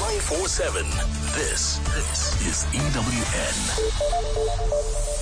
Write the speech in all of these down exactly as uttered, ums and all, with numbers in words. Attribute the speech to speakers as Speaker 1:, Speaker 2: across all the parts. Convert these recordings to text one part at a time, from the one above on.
Speaker 1: nine four seven. This, this is E W N.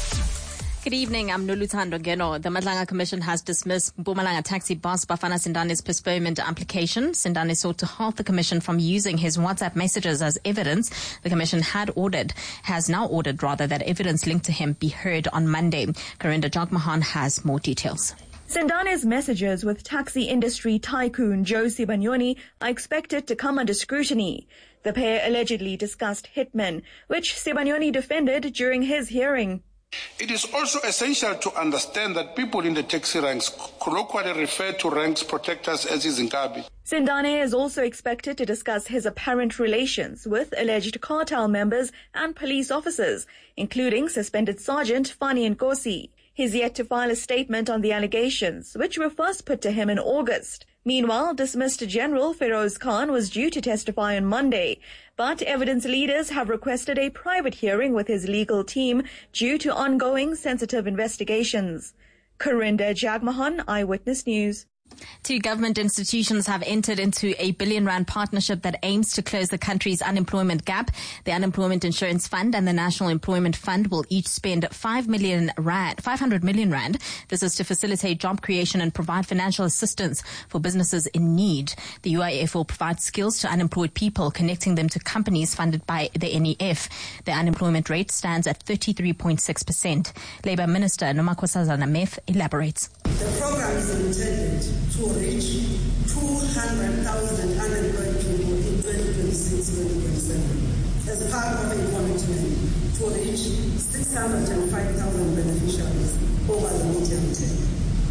Speaker 2: Good evening, I'm Noluthando Ngeno. The Madlanga Commission has dismissed Mpumalanga taxi boss Bafana Sindane's postponement application. Sindane sought to halt the commission from using his WhatsApp messages as evidence. The commission had ordered, has now ordered rather, that evidence linked to him be heard on Monday. Karinda Jagmohan has more details.
Speaker 3: Sindane's messages with taxi industry tycoon Joe Sibanyoni are expected to come under scrutiny. The pair allegedly discussed hitmen, which Sibanyoni defended during his hearing.
Speaker 4: It is also essential to understand that people in the taxi ranks colloquially refer to ranks protectors as izinkabi.
Speaker 3: Sindane is also expected to discuss his apparent relations with alleged cartel members and police officers, including suspended Sergeant Fani Nkosi. He's yet to file a statement on the allegations, which were first put to him in August. Meanwhile, dismissed General Feroz Khan was due to testify on Monday, but evidence leaders have requested a private hearing with his legal team due to ongoing sensitive investigations. Karinda Jagmohan, Eyewitness News.
Speaker 2: Two government institutions have entered into a billion rand partnership that aims to close the country's unemployment gap. The Unemployment Insurance Fund and the National Employment Fund will each spend five million rand, five hundred million rand. This is to facilitate job creation and provide financial assistance for businesses in need. The U I F will provide skills to unemployed people, connecting them to companies funded by the N E F. The unemployment rate stands at thirty-three point six percent. Labour Minister Nomakhosazana Mef elaborates.
Speaker 5: The program is intended to reach two hundred thousand unemployed people in twenty twenty-six to twenty twenty-seven as part of a commitment to reach six hundred five thousand beneficiaries over the medium term.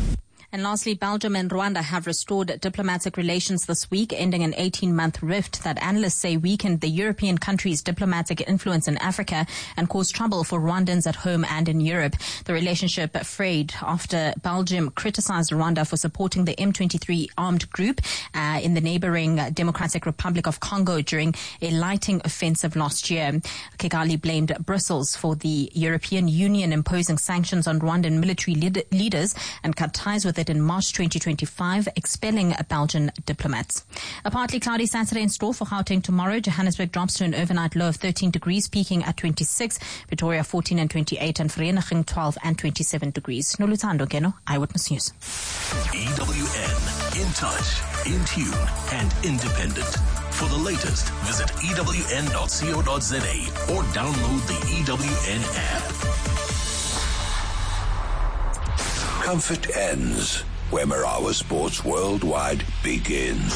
Speaker 2: And lastly, Belgium and Rwanda have restored diplomatic relations this week, ending an eighteen-month rift that analysts say weakened the European country's diplomatic influence in Africa and caused trouble for Rwandans at home and in Europe. The relationship frayed after Belgium criticized Rwanda for supporting the M twenty-three armed group uh, in the neighboring Democratic Republic of Congo during a lighting offensive last year. Kigali blamed Brussels for the European Union imposing sanctions on Rwandan military lead- leaders and cut ties with it in March twenty twenty-five, expelling Belgian diplomats. A partly cloudy Saturday in store for Gauteng tomorrow. Johannesburg drops to an overnight low of thirteen degrees, peaking at twenty-six. Pretoria fourteen and twenty-eight, and Vereeniging twelve and twenty-seven degrees. Noluthando Ngeno, Eyewitness News.
Speaker 1: E W N, in touch, in tune, and independent. For the latest, visit E W N dot co dot za or download the E W N app. Comfort ends where Marawa Sports Worldwide begins.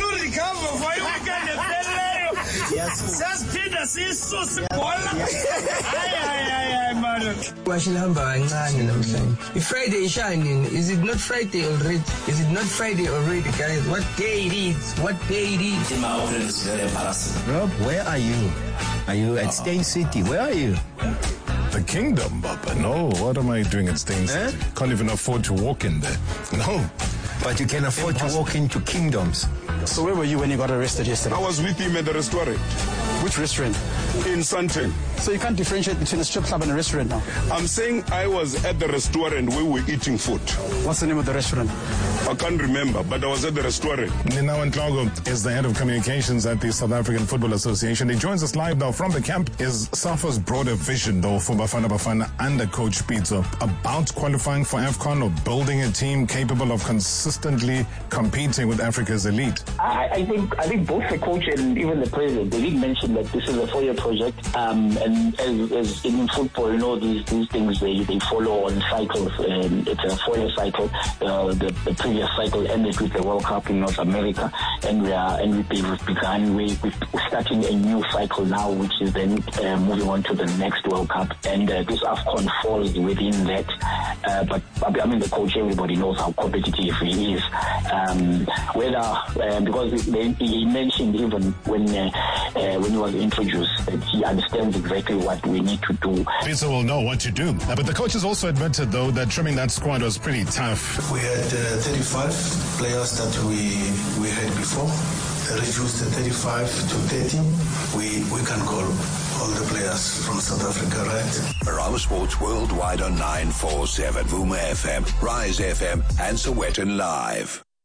Speaker 6: If Friday is shining, is it not Friday already? Is it not Friday already, guys? What day it is? What day it is?
Speaker 7: Rob, where are you? Are you at Stain City? Where are you?
Speaker 8: The kingdom, Papa. No, what am I doing at Staines? Eh? Can't even afford to walk in there. No.
Speaker 7: But you can afford to walk into kingdoms.
Speaker 9: So where were you when you got arrested yesterday?
Speaker 4: I was with him at the restaurant.
Speaker 9: Which restaurant?
Speaker 4: In Sandton.
Speaker 9: So you can't differentiate between a strip club and a restaurant now?
Speaker 4: I'm saying I was at the restaurant where we were eating food.
Speaker 9: What's the name of the restaurant?
Speaker 4: I can't remember, but I was at the restaurant.
Speaker 8: Ninawan Tlago is the head of communications at the South African Football Association. He joins us live now from the camp. Is SAFA's broader vision, though, for Bafana Bafana under Coach Pitso about qualifying for AFCON or building a team capable of consistently competing with Africa's elite?
Speaker 10: I, I think I think both the coach and even the president, they did mention that this is a four-year project, um, and as, as in football, you know, these these things they, they follow on cycles. And it's a four-year cycle. Uh, the, the previous cycle ended with the World Cup in North America, and we are and we, we've begun we, we're starting a new cycle now, which is then uh, moving on to the next World Cup, and uh, this AFCON falls within that. Uh, but I mean, the coach, everybody knows how competitive he is. Um, whether uh, because they, he mentioned even when uh, uh, when he was introduced that he understands exactly what we need to do.
Speaker 8: Pitso will know what to do. Uh, but the coach has also admitted, though, that trimming that squad was pretty tough.
Speaker 11: We had uh, thirty-five players that we we had before. Reduced the thirty-five to thirty. We we can call all the players from South Africa, right?
Speaker 1: Marawa Sports Worldwide on nine four seven, Vuma F M, Rise F M, and Sowetan Live.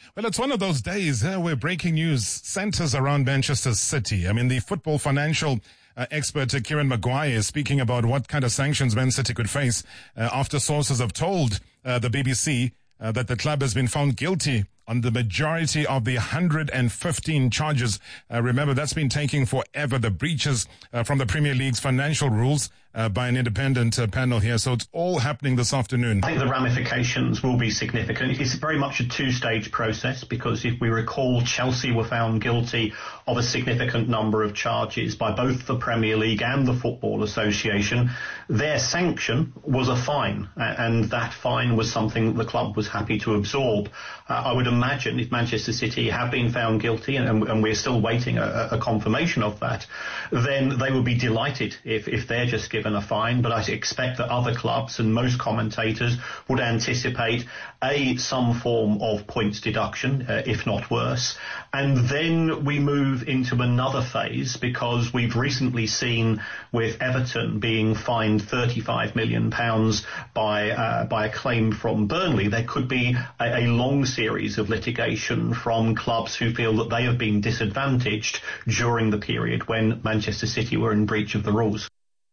Speaker 8: Well, it's one of those days uh, where breaking news centers around Manchester City. I mean, the football financial uh, expert uh, Kieran Maguire is speaking about what kind of sanctions Man City could face uh, after sources have told uh, the B B C uh, that the club has been found guilty on the majority of the one hundred fifteen charges. Uh, remember, that's been taking forever, the breaches uh, from the Premier League's financial rules uh, by an independent uh, panel here. So it's all happening this afternoon.
Speaker 12: I think the ramifications will be significant. It's very much a two-stage process because if we recall, Chelsea were found guilty of a significant number of charges by both the Premier League and the Football Association. Their sanction was a fine, and that fine was something that the club was happy to absorb. Uh, I would imagine if Manchester City have been found guilty, and, and we're still waiting a, a confirmation of that, then they would be delighted if, if they're just given a fine. But I expect that other clubs and most commentators would anticipate a some form of points deduction, uh, if not worse. And then we move into another phase because we've recently seen with Everton being fined thirty-five million pounds by uh, by a claim from Burnley. There could be a, a long series of litigation from clubs who feel that they have been disadvantaged during the period when Manchester City were in breach of the rules.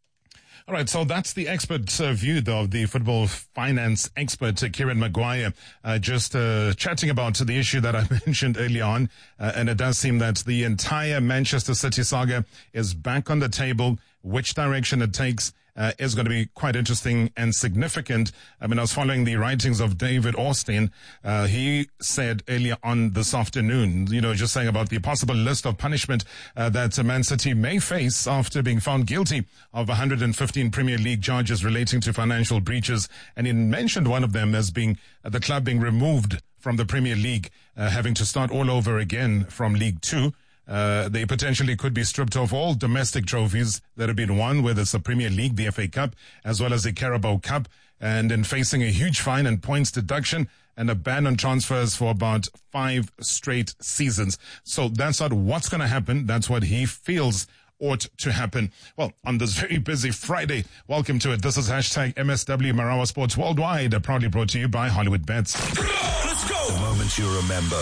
Speaker 8: All right, so that's the expert uh, view, though, of the football finance expert, uh, Kieran Maguire, uh, just uh, chatting about the issue that I mentioned earlier on. Uh, and it does seem that the entire Manchester City saga is back on the table. Which direction it takes uh, is going to be quite interesting and significant. I mean, I was following the writings of David Ornstein. Uh, he said earlier on this afternoon, you know, just saying about the possible list of punishment uh, that Man City may face after being found guilty of one hundred fifteen Premier League charges relating to financial breaches. And he mentioned one of them as being uh, the club being removed from the Premier League, uh, having to start all over again from League Two. Uh, they potentially could be stripped of all domestic trophies that have been won, whether it's the Premier League, the F A Cup, as well as the Carabao Cup, and then facing a huge fine and points deduction and a ban on transfers for about five straight seasons. So that's not what's going to happen. That's what he feels ought to happen. Well, on this very busy Friday, welcome to it. This is hashtag M S W Marawa Sports Worldwide, proudly brought to you by Hollywood Bets.
Speaker 1: Let's go! The moments you remember.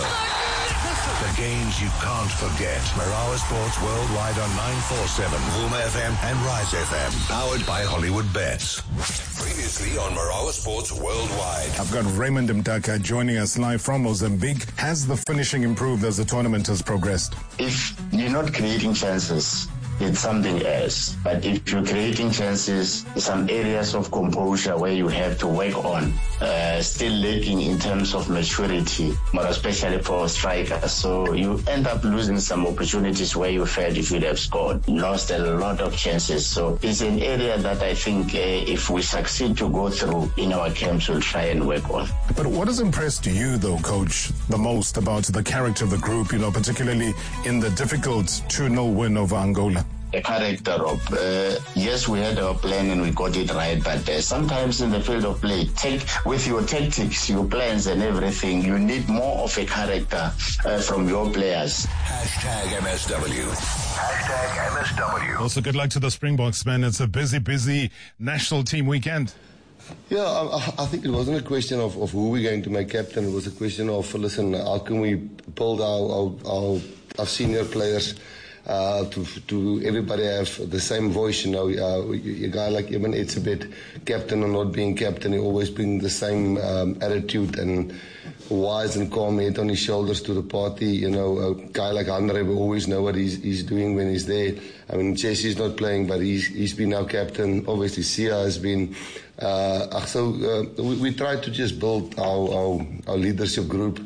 Speaker 1: The games you can't forget. Marawa Sports Worldwide on nine forty-seven, Vuma F M and Rise F M. Powered by Hollywood Bets. Previously on Marawa Sports Worldwide.
Speaker 8: I've got Raymond Mdaka joining us live from Mozambique. Has the finishing improved as the tournament has progressed?
Speaker 13: If you're not creating chances, it's something else. But if you're creating chances, some areas of composure where you have to work on, uh, still lacking in terms of maturity, more especially for strikers. So you end up losing some opportunities where you felt if you'd have scored, lost a lot of chances. So it's an area that I think uh, if we succeed to go through in our camps, we'll try and work on.
Speaker 8: But what has impressed you, though, Coach, the most about the character of the group, you know, particularly in the difficult two nil win over Angola?
Speaker 13: A character of, uh, yes, we had our plan and we got it right, but uh, sometimes in the field of play, take with your tactics, your plans and everything, you need more of a character uh, from your players.
Speaker 1: Hashtag M S W. Hashtag M S W.
Speaker 8: Also, good luck to the Springboks, man. It's a busy, busy national team weekend.
Speaker 14: Yeah, I, I think it wasn't a question of, of who we're going to make captain. It was a question of, listen, how can we build our, our, our, our senior players Uh, to to everybody have the same voice, you know. Uh, a guy like Eben Etzebeth, captain or not being captain, he always brings the same um, attitude and wise and calm head on his shoulders to the party. You know, a guy like Andre will always know what he's, he's doing when he's there. I mean, Jesse's not playing, but he's he's been our captain. Obviously, Sia has been. Uh, so uh, we, we try to just build our our, our leadership group.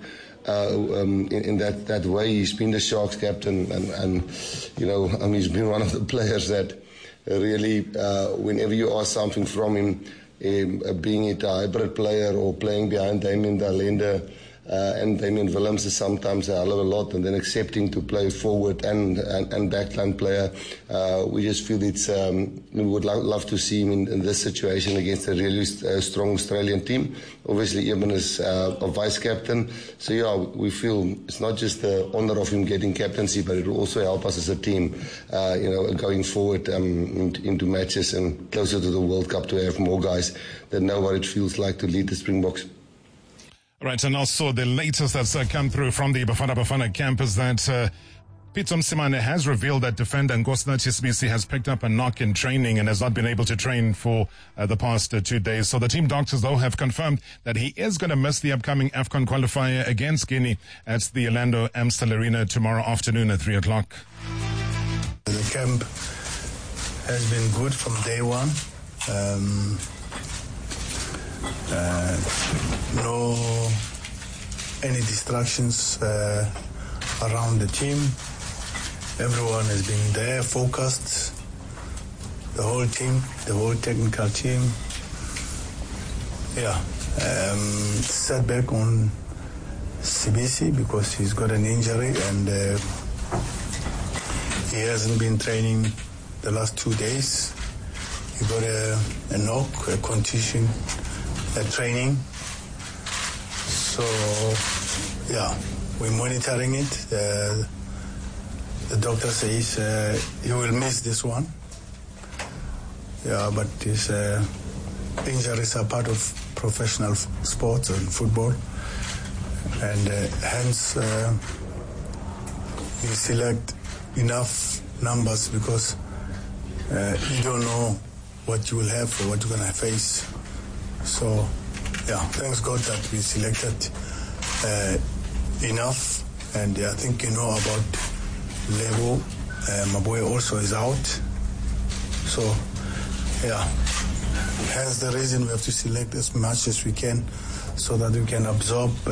Speaker 14: Uh, um, in, in that, that way. He's been the Sharks captain, and, and you know, I mean, he's been one of the players that really, uh, whenever you ask something from him, um, being it a hybrid player or playing behind Damien Dalende, uh, and Damien Willems is sometimes a hell of a lot, and then accepting to play forward and and, and backline player. Uh, we just feel it's um, we would lo- love to see him in, in this situation against a really uh, strong Australian team. Obviously, Eben is uh, a vice captain, so yeah, we feel it's not just the honour of him getting captaincy, but it will also help us as a team, uh, you know, going forward um, into, into matches and closer to the World Cup to have more guys that know what it feels like to lead the Springboks.
Speaker 8: All right, and also the latest that's uh, come through from the Bafana Bafana camp is that uh, Pitso Mosimane has revealed that defender Nkosinathi Sibisi has picked up a knock in training and has not been able to train for uh, the past uh, two days. So the team doctors, though, have confirmed that he is going to miss the upcoming AFCON qualifier against Guinea at the Orlando Amstel Arena tomorrow afternoon at three o'clock.
Speaker 11: The camp has been good from day one. Um, uh, no any distractions uh, around the team. Everyone has been there, focused. The whole team, the whole technical team. Yeah, um, setback on Sibisi because he's got an injury and uh, he hasn't been training the last two days. He got a, a knock, a contusion, a training. So, yeah, we're monitoring it. Uh, the doctor says uh, he will miss this one. Yeah, but his uh, injuries are part of professional f- sports and football. And uh, hence, uh, we select enough numbers because uh, you don't know what you will have or what you're going to face. So, yeah, thanks God that we selected uh, enough. And uh, I think you know about Lebo. Uh, Maboe also is out. So, yeah, hence the reason we have to select as much as we can so that we can absorb uh,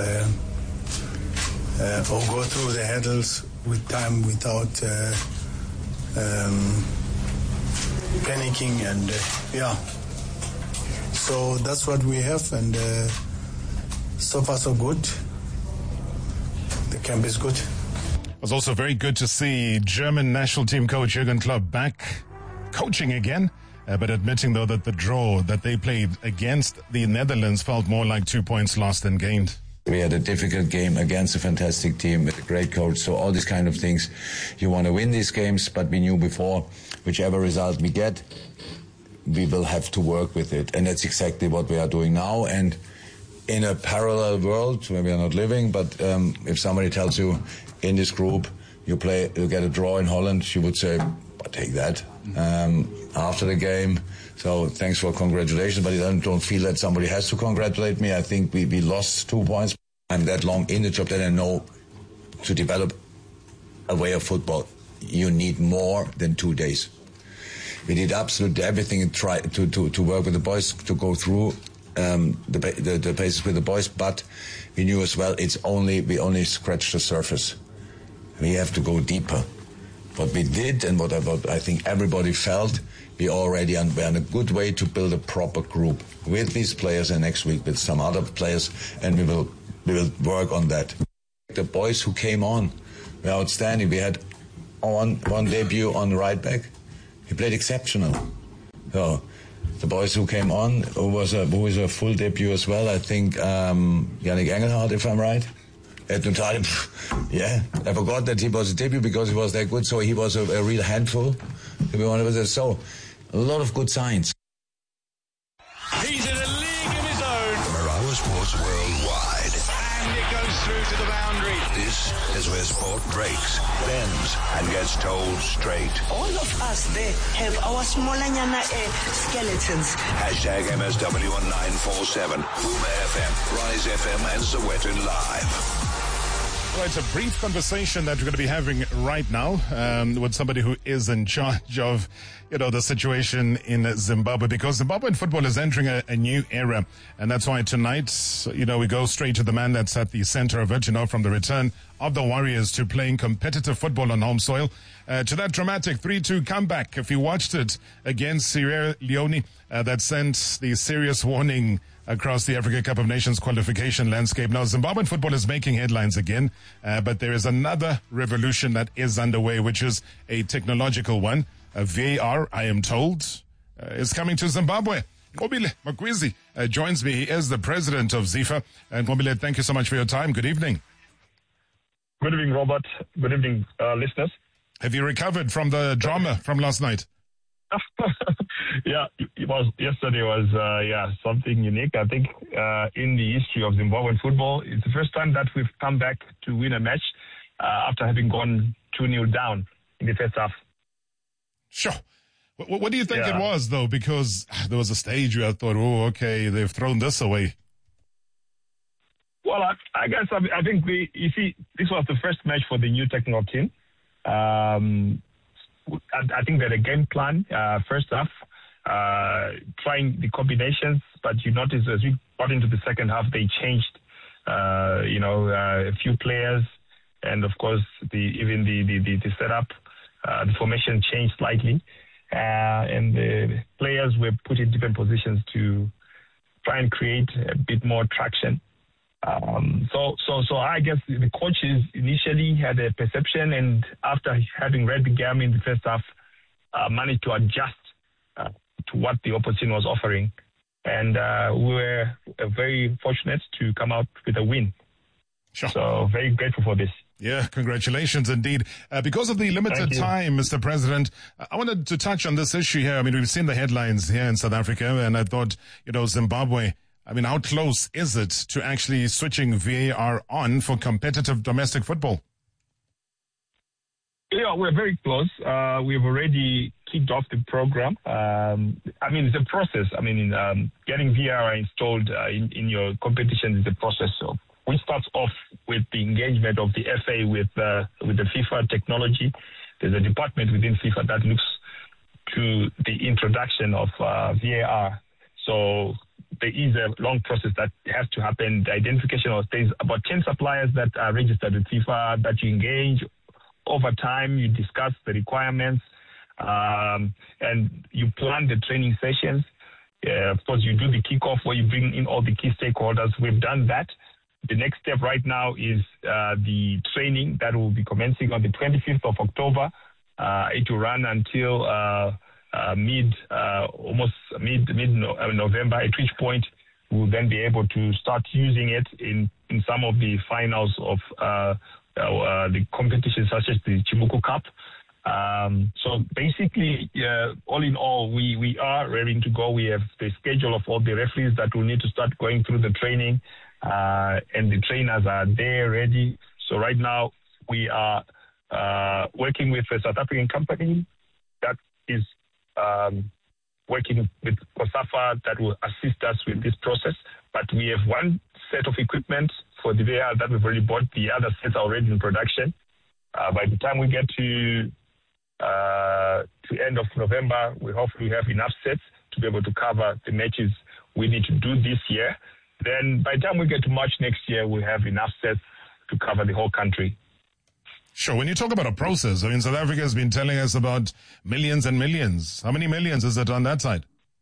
Speaker 11: uh, or go through the hurdles with time without uh, um, panicking and uh, yeah. So that's what we have, and uh, so far so good. The camp is good.
Speaker 8: It was also very good to see German national team coach Jurgen Klopp back coaching again, uh, but admitting though that the draw that they played against the Netherlands felt more like two points lost than gained.
Speaker 15: We had a difficult game against a fantastic team with a great coach. So all these kind of things, you want to win these games, but we knew before, whichever result we get, we will have to work with it. And that's exactly what we are doing now. And in a parallel world where we are not living, but um, if somebody tells you in this group, you play, you get a draw in Holland, you would say, I'll take that. Um, after the game, so thanks for congratulations, but I don't, don't feel that somebody has to congratulate me. I think we, we lost two points. I'm that long in the job that I know to develop a way of football, you need more than two days. We did absolutely everything and try to, to, to work with the boys, to go through um, the, the the paces with the boys, but we knew as well it's only we only scratched the surface. We have to go deeper. What we did and what I, what I think everybody felt, we already on, we're on a good way to build a proper group with these players, and next week with some other players, and we will we will work on that. The boys who came on were outstanding. We had one one debut on right back. He played exceptional. So the boys who came on, who was a who is a full debut as well, I think um, Yannick Engelhardt, if I'm right. At the time, yeah, I forgot that he was a debut because he was that good. So he was a, a real handful, to be honest with us. So a lot of good signs.
Speaker 16: He's in a league of his own. Marawa Sports Worldwide. And it goes through to the boundary. This is where sport breaks, bends, and gets told straight.
Speaker 17: All of us there have our smallanyana uh, skeletons.
Speaker 16: Hashtag M S W on nine four seven. Boomer F M, Rise F M, and Sowetan Live.
Speaker 8: Well, it's a brief conversation that we're going to be having right now um, with somebody who is in charge of, you know, the situation in Zimbabwe, because Zimbabwean football is entering a, a new era. And that's why tonight, you know, we go straight to the man that's at the center of it, you know, from the return of the Warriors to playing competitive football on home soil, uh, to that dramatic three two comeback. If you watched it against Sierra Leone, uh, that sent the serious warning across the Africa Cup of Nations qualification landscape. Now, Zimbabwean football is making headlines again, uh, but there is another revolution that is underway, which is a technological one. A V A R, I am told, uh, is coming to Zimbabwe. Nkobile Magwizi uh, joins me. He is the president of ZIFA. And Nkobile, thank you so much for your time. Good evening.
Speaker 18: Good evening, Robert. Good evening, uh, listeners.
Speaker 8: Have you recovered from the drama from last night?
Speaker 18: Yeah, it was yesterday was uh, yeah something unique. I think uh, in the history of Zimbabwean football, it's the first time that we've come back to win a match uh, after having gone two nil down in the first half.
Speaker 8: Sure. What, what do you think
Speaker 18: Yeah.
Speaker 8: it was, though? Because there was a stage where I thought, oh, okay, they've thrown this away.
Speaker 18: Well, I, I guess I, I think we, you see, this was the first match for the new technical team. Um, I, I think they had a game plan uh, first half, uh, trying the combinations, but you notice as we got into the second half, they changed, uh, you know, uh, a few players, and of course, the even the the, the, the setup, uh, the formation changed slightly, uh, and the players were put in different positions to try and create a bit more traction. Um, so, so, so I guess the coaches initially had a perception, and after having read the game in the first half, uh, managed to adjust uh, to what the opposition was offering, and uh, we were uh, very fortunate to come out with a win.
Speaker 8: Sure.
Speaker 18: So, very grateful for this.
Speaker 8: Yeah, congratulations indeed. Uh, because of the limited time, Mister President, I wanted to touch on this issue here. I mean, we've seen the headlines here in South Africa, and I thought, you know, Zimbabwe, I mean, how close is it to actually switching V A R on for competitive domestic football?
Speaker 18: Yeah, we're very close. Uh, we've already kicked off the program. Um, I mean, it's a process. I mean, um, getting V A R installed uh, in, in your competition is a process. So we start off with the engagement of the F A with uh, with the FIFA technology. There's a department within FIFA that looks to the introduction of uh, V A R. So there is a long process that has to happen. The identification of there's about ten suppliers that are registered with FIFA that you engage. Over time, you discuss the requirements, um, and you plan the training sessions. Uh, of course, you do the kickoff where you bring in all the key stakeholders. We've done that. The next step right now is uh, the training that will be commencing on the twenty-fifth of October. Uh, it will run until uh, uh, mid, uh, almost mid mid November. At which point we'll then be able to start using it in in some of the finals of uh, uh, the competitions such as the Chibuku Cup. Um, so basically, uh, all in all, we, we are ready to go. We have the schedule of all the referees that will need to start going through the training, uh, and the trainers are there ready. So right now, we are uh, working with a South African company that is um, working with COSAFA that will assist us with this process. But we have one set of equipment for the V A R that we've already bought. The other sets are already in production. Uh, by the time we get to uh, to end of November, we hopefully have enough sets to be able to cover the matches we need to do this year. Then by the time we get to March next year, we'll have enough sets to cover the whole country.
Speaker 8: Sure. When you talk about a process, I mean, South Africa has been telling us about millions and millions. How many millions is it on that side?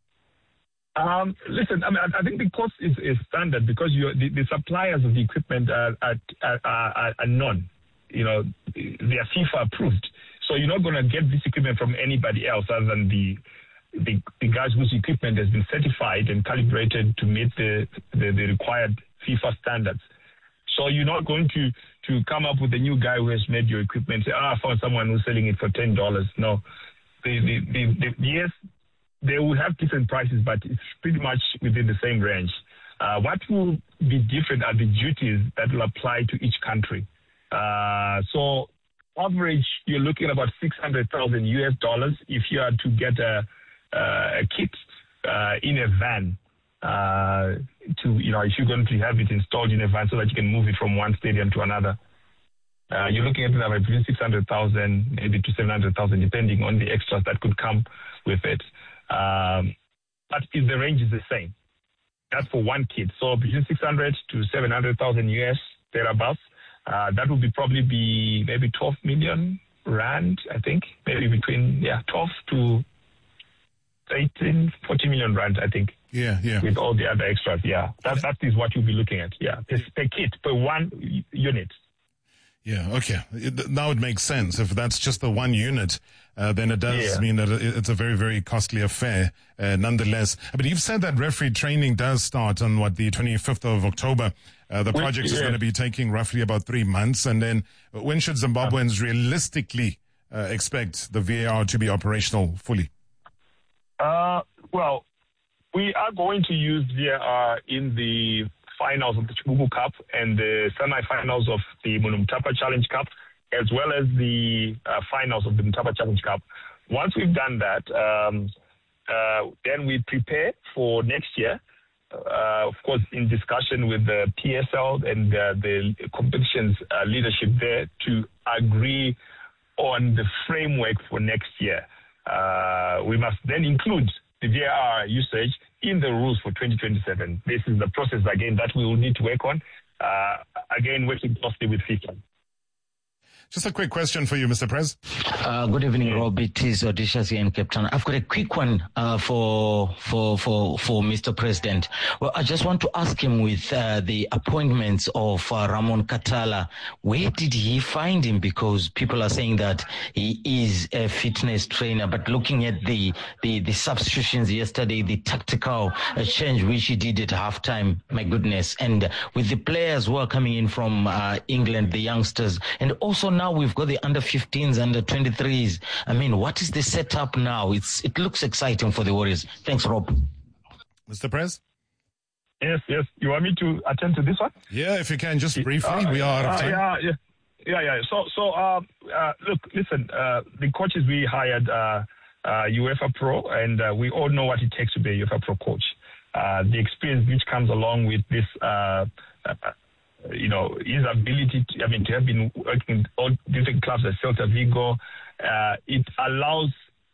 Speaker 18: Um, listen, I mean, I, I think the cost is, is standard because you the, the suppliers of the equipment are, are, are, are, are known. You know, they are FIFA approved. So you're not going to get this equipment from anybody else other than the, the the guys whose equipment has been certified and calibrated to meet the, the, the required FIFA standards. So you're not going to, to come up with a new guy who has made your equipment, say, ah, I found someone who's selling it for ten dollars. No. The, the, the, the, yes, they will have different prices, but it's pretty much within the same range. Uh, what will be different are the duties that will apply to each country. Uh, so average, you're looking at about six hundred thousand U S dollars if you are to get a, uh, a kit uh, in a van. Uh, to you know, if you're going to have it installed in a van so that you can move it from one stadium to another, uh, you're looking at about between six hundred thousand, maybe to seven hundred thousand, depending on the extras that could come with it. Um, but if the range is the same, that's for one kit. So between six hundred to seven hundred thousand U S thereabouts. Uh, that would be probably be maybe twelve million rand, I think, maybe between yeah twelve to eighteen, forty million rand, I think.
Speaker 8: Yeah, yeah.
Speaker 18: With all the other extras, yeah. That that is what you'll be looking at, yeah. Per, per kit, per one unit.
Speaker 8: Yeah, okay. It, now it makes sense. If that's just the one unit, uh, then it does
Speaker 18: Yeah.
Speaker 8: mean that it, it's a very, very costly affair, uh, nonetheless. But you've said that referee training does start on, what, the twenty-fifth of October. Uh, the
Speaker 18: Which-
Speaker 8: project is
Speaker 18: yeah.
Speaker 8: going to be taking roughly about three months. And then when should Zimbabweans realistically uh, expect the V A R to be operational fully?
Speaker 18: Uh, well, we are going to use V A R in the finals of the Chibuku Cup and the semi-finals of the Mutapa Challenge Cup, as well as the uh, finals of the Mutapa Challenge Cup. Once we've done that, um, uh, then we prepare for next year, uh, of course, in discussion with the P S L and uh, the competition's uh, leadership there to agree on the framework for next year. Uh, we must then include the V A R usage in the rules for twenty twenty-seven. This is the process, again, that we will need to work on, uh, again, working closely with FIFA.
Speaker 8: Just a quick question for you, Mister Prez.
Speaker 19: Uh, good evening, Rob. It is Odysseus here in Cape Town. I've got a quick one uh, for for for for Mister President. Well, I just want to ask him with uh, the appointments of uh, Ramon Katala, where did he find him? Because people are saying that he is a fitness trainer, but looking at the the, the substitutions yesterday, the tactical uh, change which he did at halftime, my goodness, and with the players who are coming in from uh, England, the youngsters, and also now we've got the under fifteens, under twenty-threes. I mean, what is the setup now? It's It looks exciting for the Warriors. Thanks, Rob.
Speaker 8: Mister Prez?
Speaker 18: Yes, yes. You want me to attend to this one?
Speaker 8: Yeah, if you can, just briefly.
Speaker 18: Uh,
Speaker 8: we are out of time.
Speaker 18: Uh, yeah, yeah, yeah, yeah. So, so uh, uh, look, listen, uh, the coaches we hired, uh, uh, UEFA Pro, and uh, we all know what it takes to be a UEFA Pro coach. Uh, the experience which comes along with this uh, uh, you know, his ability to, I mean, to have been working in all different clubs at Celta Vigo, uh, it allows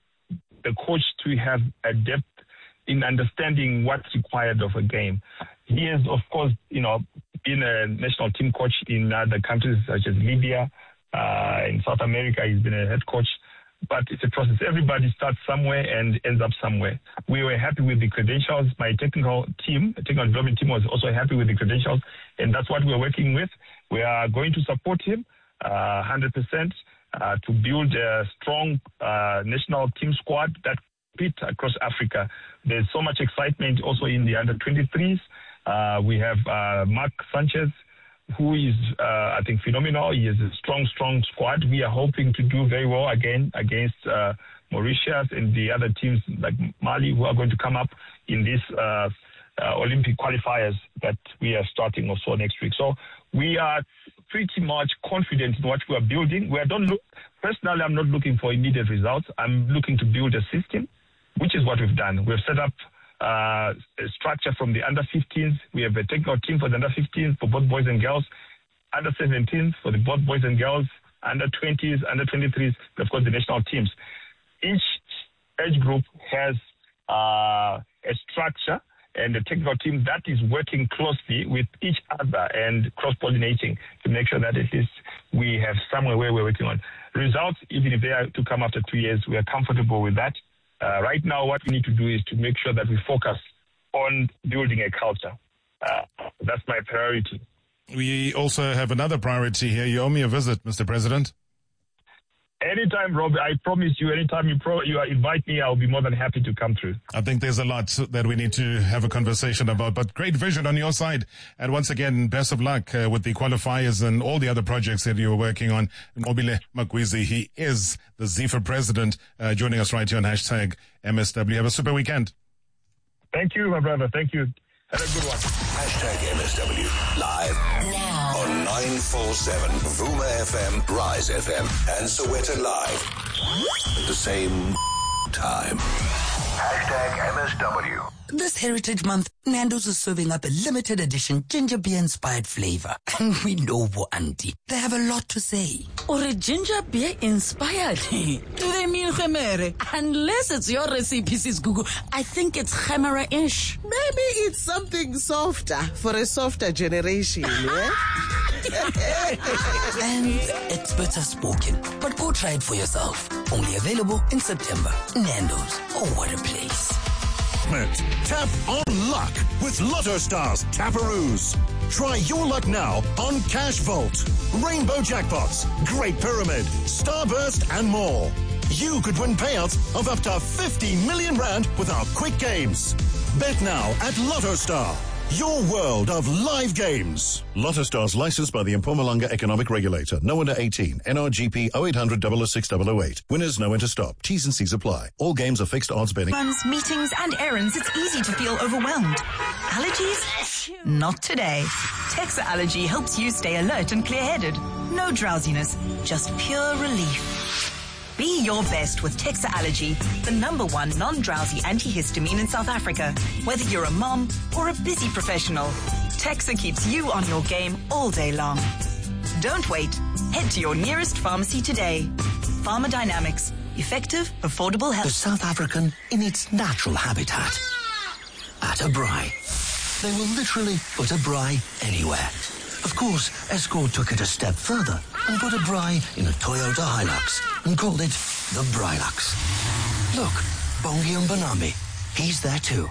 Speaker 18: the coach to have a depth in understanding what's required of a game. He has, of course, you know, been a national team coach in other countries such as Libya. Uh, in South America, he's been a head coach. But it's a process. Everybody starts somewhere and ends up somewhere. We were happy with the credentials. My technical team, technical development team, was also happy with the credentials, and that's what we're working with. We are going to support him uh, one hundred percent uh, to build a strong uh, national team squad that compete across Africa. There's so much excitement also in the under twenty-threes. Uh, we have uh, Mark Sanchez, who is, uh, I think, phenomenal. He is a strong, strong squad. We are hoping to do very well again against uh, Mauritius and the other teams like Mali who are going to come up in these uh, uh, Olympic qualifiers that we are starting also next week. So we are pretty much confident in what we are building. We are don't look, personally, I'm not looking for immediate results. I'm looking to build a system, which is what we've done. We've set up Uh, a structure from the under fifteens. We have a technical team for the under fifteens for both boys and girls, under seventeens for the both boys and girls, under twenties, under twenty-threes, and of course the national teams. Each age group has uh, a structure and a technical team that is working closely with each other and cross-pollinating to make sure that at least we have somewhere where we're working on. Results, even if they are to come after two years, we are comfortable with that. Uh, right now, what we need to do is to make sure that we focus on building a culture. Uh, that's my priority.
Speaker 8: We also have another priority here. You owe me a visit, Mister President.
Speaker 18: Anytime, Rob, I promise you, anytime you, pro- you invite me, I'll be more than happy to come through.
Speaker 8: I think there's a lot that we need to have a conversation about, but great vision on your side. And once again, best of luck uh, with the qualifiers and all the other projects that you're working on. Nqobile Magwizi, he is the ZIFA president, uh, joining us right here on hashtag M S W. Have a super weekend.
Speaker 18: Thank you, my brother. Thank you. Have a good one.
Speaker 16: Hashtag M S W. Live now on nine forty-seven Vuma F M, Rise F M, and Soweto Live. At the same time. Hashtag M S W.
Speaker 20: This Heritage Month, Nando's is serving up a limited edition ginger beer inspired flavor. And we know Bo Auntie, they have a lot to say.
Speaker 21: Or a ginger beer inspired? Do they mean Khemere? Unless it's your recipe, Sis Gugu, I think it's Khemera-ish.
Speaker 22: Maybe it's something softer for a softer generation, yeah?
Speaker 20: And experts have spoken, but go try it for yourself. Only available in September. Nando's. Oh, what a place.
Speaker 23: Tap on luck with Lotto Stars Taparoos. Try your luck now on Cash Vault, Rainbow Jackpots, Great Pyramid, Starburst, and more. You could win payouts of up to fifty million rand with our quick games. Bet now at Lotto Star. Your world of live games. Lotto Stars licensed by the Mpumalanga Economic Regulator. No under eighteen. N R G P oh eight hundred, double oh six, double oh eight. Winners know when to stop. T's and C's apply. All games are fixed odds betting.
Speaker 2: Runs, meetings and errands, it's easy to feel overwhelmed. Allergies? Not today. Texa Allergy helps you stay alert and clear-headed. No drowsiness, just pure relief. Be your best with Texa Allergy, the number one non-drowsy antihistamine in South Africa. Whether you're a mom or a busy professional, Texa keeps you on your game all day long. Don't wait. Head to your nearest pharmacy today. Pharmadynamics. Effective, affordable health.
Speaker 3: The South African in its natural habitat. At a braai. They will literally put a braai anywhere. Of course, Escort took it a step further and put a braai in a Toyota Hilux and called it the Brailux. Look, Bongi and Banambi, he's there too.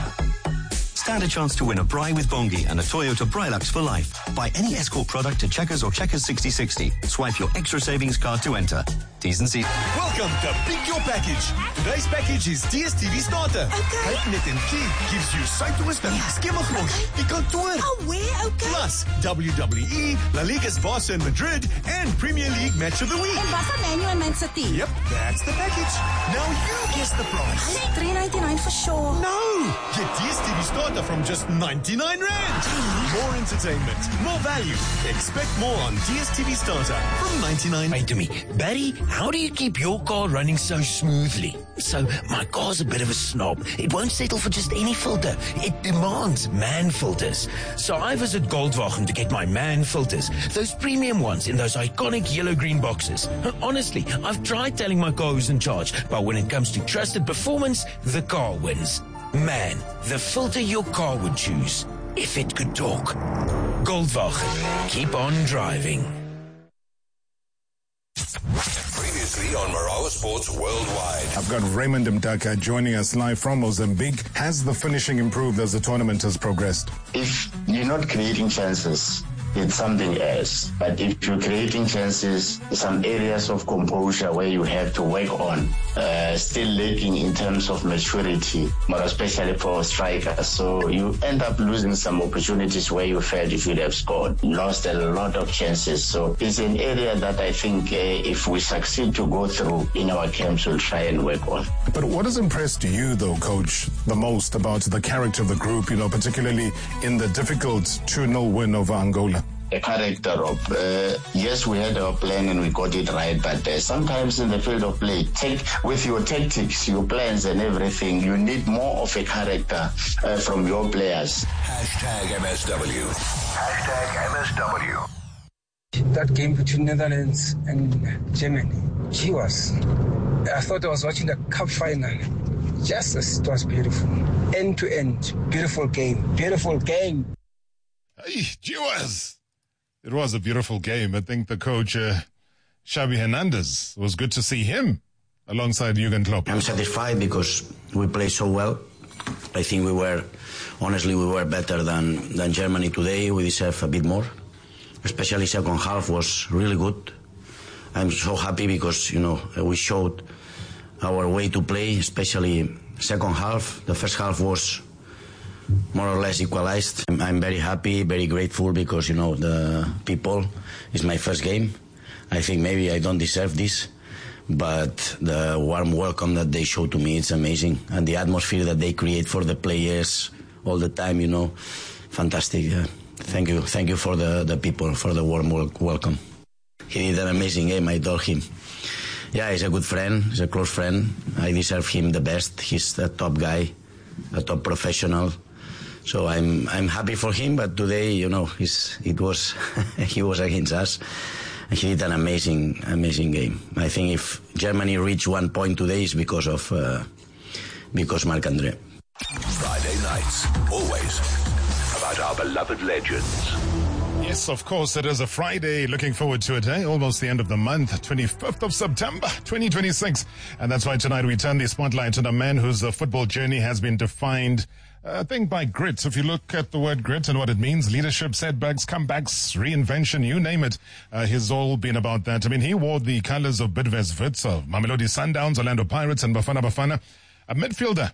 Speaker 5: Stand a chance to win a braai with Bongi and a Toyota Brailux for life. Buy any Escort product at Checkers or Checkers sixty sixty. Swipe your extra savings card to enter. T's and C's.
Speaker 24: Welcome to Pick Your Package. Today's package is D S T V starter.
Speaker 25: Okay.
Speaker 24: Kyk en Key gives you Suidooster, yeah. Skimmelgloss, die kantoor.
Speaker 25: Oh, where? Okay.
Speaker 24: Plus W W E, La Liga's Barca in Madrid, and Premier League Match of the Week.
Speaker 25: And Barca, Man U and Man City.
Speaker 24: Yep, that's the package. Now you guess the price.
Speaker 25: three ninety-nine for sure.
Speaker 24: No! Get D S T V starter from just ninety-nine rand. More entertainment, more value. Expect more on D S T V starter from ninety-nine.
Speaker 26: Wait to me, Barry, how do you keep your car running so smoothly? So, my car's a bit of a snob. It won't settle for just any filter. It demands man filters. So I visit Goldwagen to get my man filters. Those premium ones in those iconic yellow-green boxes. Honestly, I've tried telling my car who's in charge, but when it comes to trusted performance, the car wins. Man, the filter your car would choose, if it could talk. Goldwagen. Keep on driving.
Speaker 16: Previously on Marawa Sports Worldwide.
Speaker 8: I've got Raymond Mdaka joining us live from Mozambique. Has the finishing improved as the tournament has progressed?
Speaker 13: If you're not creating chances, it's something else. But if you're creating chances, some areas of composure where you have to work on, uh, still lacking in terms of maturity, more especially for strikers. So you end up losing some opportunities where you felt if you'd have scored. Lost a lot of chances. So it's an area that I think uh, if we succeed to go through in our camps, we'll try and work on.
Speaker 8: But what has impressed you, though, Coach, the most about the character of the group, you know, particularly in the difficult two nil win over Angola?
Speaker 13: A character of, uh, yes, we had our plan and we got it right, but uh, sometimes in the field of play, take, with your tactics, your plans and everything, you need more of a character uh, from your players.
Speaker 16: Hashtag M S W. Hashtag M S W.
Speaker 6: That game between Netherlands and Germany, gee was, I thought I was watching the cup final. Just as it was beautiful. End to end, beautiful game, beautiful game.
Speaker 8: Hey, gee was. It was a beautiful game. I think the coach, uh, Xavi Hernandez, was good to see him alongside Jurgen Klopp.
Speaker 3: I'm satisfied because we played so well. I think we were, honestly, we were better than, than Germany today. We deserve a bit more. Especially second half was really good. I'm so happy because, you know, we showed our way to play, especially second half. The first half was more or less equalized. I'm, I'm very happy, very grateful because, you know, the people, it's my first game. I think maybe I don't deserve this, but the warm welcome that they show to me, it's amazing. And the atmosphere that they create for the players all the time, you know, fantastic. Yeah. Thank you. Thank you for the, the people, for the warm welcome. He did an amazing game. I told him. Yeah, he's a good friend. He's a close friend. I deserve him the best. He's a top guy, a top professional. So I'm I'm happy for him, but today, you know, he's, it was he was against us. He did an amazing, amazing game. I think if Germany reached one point today, it's because of uh, because Marc-André.
Speaker 16: Friday nights, always about our beloved legends.
Speaker 8: Yes, of course, it is a Friday. Looking forward to it, eh? Almost the end of the month, twenty-fifth of September, twenty twenty-six. And that's why tonight we turn the spotlight to the man whose uh, football journey has been defined, uh, I think, by grit. If you look at the word grit and what it means, leadership, setbacks, comebacks, reinvention, you name it, uh, he's all been about that. I mean, he wore the colors of Bidvest Wits, of Mamelodi Sundowns, Orlando Pirates, and Bafana Bafana, a midfielder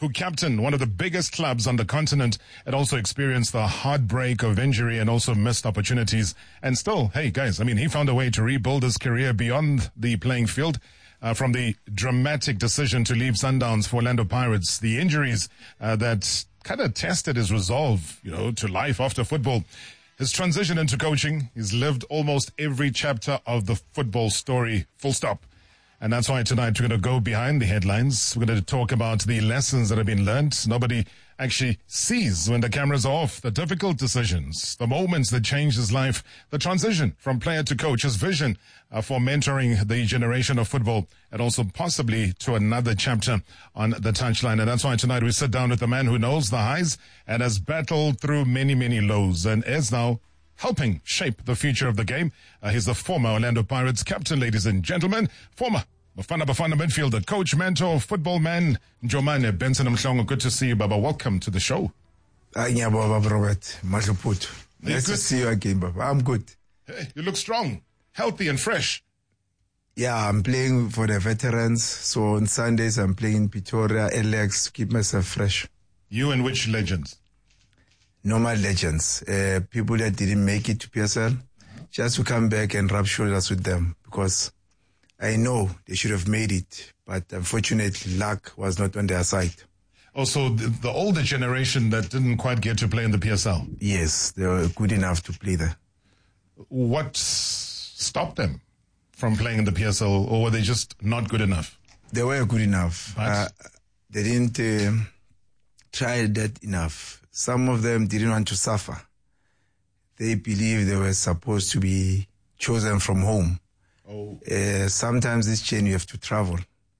Speaker 8: who captained one of the biggest clubs on the continent, had also experienced the heartbreak of injury and also missed opportunities. And still, hey guys, I mean, he found a way to rebuild his career beyond the playing field. Uh, from the dramatic decision to leave Sundowns for Orlando Pirates, the injuries uh, that kind of tested his resolve, you know, to life after football. His transition into coaching, he's lived almost every chapter of the football story, full stop. And that's why tonight we're going to go behind the headlines. We're going to talk about the lessons that have been learned. Nobody actually sees when the cameras are off, the difficult decisions, the moments that changed his life, the transition from player to coach, his vision uh, for mentoring the generation of football, and also possibly to another chapter on the touchline. And that's why tonight we sit down with the man who knows the highs and has battled through many, many lows and is now helping shape the future of the game. Uh, he's the former Orlando Pirates captain, ladies and gentlemen, former Bafana Bafana midfielder, coach, mentor, football man, Njomane Benson Mhlongo. Good to see you, Baba. Welcome to the show.
Speaker 1: Anya Baba Robert Mashuputu. Nice to see you again, Baba. I'm good.
Speaker 8: Hey, you look strong, healthy and fresh.
Speaker 1: Yeah, I'm playing for the veterans. So on Sundays, I'm playing Pretoria, L X to keep myself fresh.
Speaker 8: You and which legends?
Speaker 1: Normal legends. Uh, people that didn't make it to P S L, just to come back and rub shoulders with them, because I know they should have made it, but unfortunately, luck was not on their side.
Speaker 8: Also, the, the older generation that didn't quite get to play in the P S L.
Speaker 1: Yes, they were good enough to play there.
Speaker 8: What stopped them from playing in the P S L, or were they just not good enough?
Speaker 1: They were good enough. Uh, they didn't uh, try that enough. Some of them didn't want to suffer. They believed they were supposed to be chosen from home. Oh. Uh, sometimes this chain you have to travel.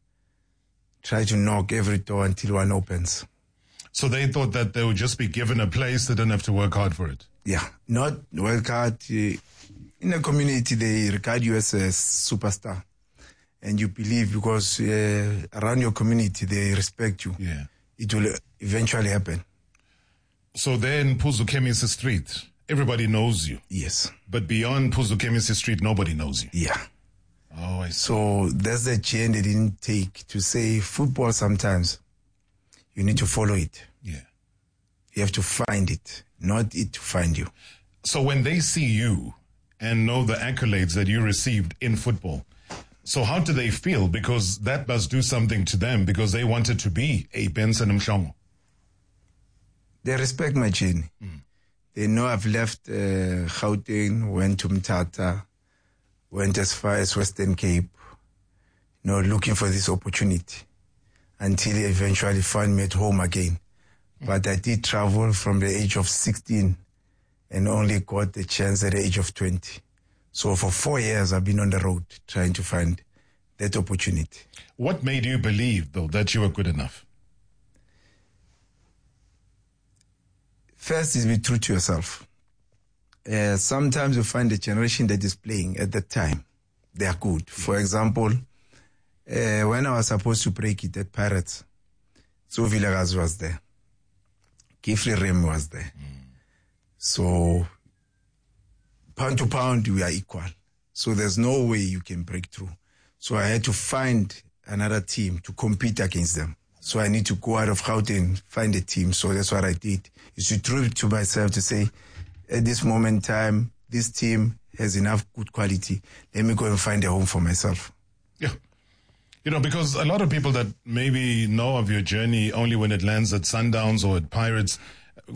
Speaker 1: Try to knock every door until one opens.
Speaker 8: So they thought that they would just be given a place, they didn't have to work hard for it?
Speaker 1: Yeah, not work hard. Uh, in the community, they regard you as a superstar. And you believe because uh, around your community, they respect you.
Speaker 8: Yeah.
Speaker 1: It will eventually happen.
Speaker 8: So there in Phuzukemisi Street, everybody knows you.
Speaker 1: Yes.
Speaker 8: But beyond Phuzukemisi Street, nobody knows you.
Speaker 1: Yeah.
Speaker 8: Oh, I see.
Speaker 1: So that's the chain they didn't take to say football sometimes. You need to follow it.
Speaker 8: Yeah.
Speaker 1: You have to find it, not it to find you.
Speaker 8: So when they see you and know the accolades that you received in football, so how do they feel? Because that must do something to them because they wanted to be a Benson Mhlongo.
Speaker 1: They respect my journey. Mm. They know I've left uh, Gauteng, went to Mthatha, went as far as Western Cape, you know, looking for this opportunity until he eventually found me at home again. Mm. But I did travel from the age of sixteen and only got the chance at the age of twenty. So for four years, I've been on the road trying to find that opportunity.
Speaker 8: What made you believe, though, that you were good enough?
Speaker 1: First is be true to yourself. Uh, sometimes you find the generation that is playing at that time, they are good. For example, uh, when I was supposed to break it at Pirates, Tso Vilakazi was there. Kifli Rem was there. Mm. So, pound to pound, we are equal. So there's no way you can break through. So I had to find another team to compete against them. So I need to go out of Gauteng, find a team. So that's what I did. Is to prove to myself to say, at this moment in time, this team has enough good quality. Let me go and find a home for myself.
Speaker 8: Yeah. You know, because a lot of people that maybe know of your journey only when it lands at Sundowns or at Pirates,